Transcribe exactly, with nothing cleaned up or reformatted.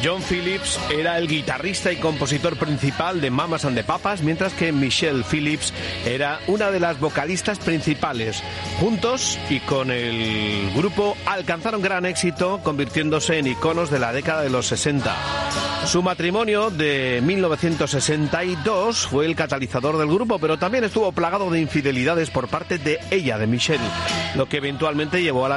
John Phillips era el guitarrista y compositor principal de Mamas and the Papas, mientras que Michelle Phillips era una de las vocalistas principales. Juntos y con el grupo alcanzaron gran éxito, convirtiéndose en iconos de la década de los sesenta. Su matrimonio de mil novecientos sesenta y dos fue el catalizador del grupo, pero también estuvo plagado de infidelidades por parte de ella, de Michelle, lo que eventualmente llevó a la